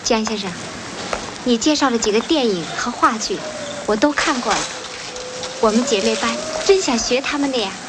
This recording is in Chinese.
江先生，你介绍了几个电影和话剧，我都看过了。我们姐妹班真想学他们的呀。